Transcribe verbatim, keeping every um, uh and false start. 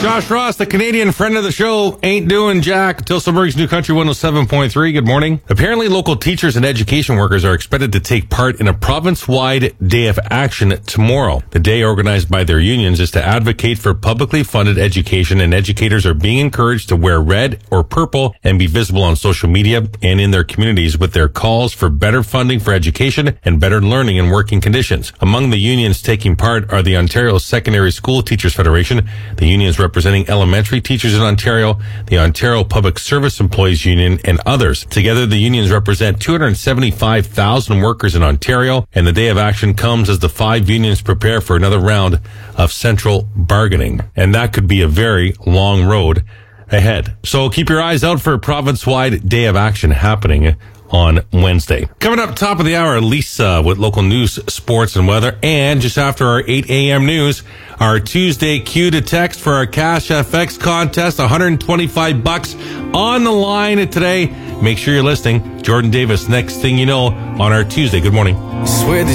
Josh Ross, the Canadian friend of the show, ain't doing jack. Tilsonburg's New Country one oh seven point three. Good morning. Apparently, local teachers and education workers are expected to take part in a province-wide day of action tomorrow. The day, organized by their unions, is to advocate for publicly funded education, and educators are being encouraged to wear red or purple and be visible on social media and in their communities with their calls for better funding for education and better learning and working conditions. Among the unions taking part are the Ontario Secondary School Teachers Federation, the unions representing elementary teachers in Ontario, the Ontario Public Service Employees Union, and others. Together, the unions represent two hundred seventy-five thousand workers in Ontario, and the day of action comes as the five unions prepare for another round of central bargaining. And that could be a very long road ahead. So keep your eyes out for a province-wide day of action happening on Wednesday. Coming up top of the hour, Lisa with local news, sports, and weather. And just after our eight a.m. news, our Tuesday cue to text for our Cash F X contest, one hundred twenty-five bucks on the line today. Make sure you're listening. Jordan Davis, next thing you know, on our Tuesday. Good morning. Swear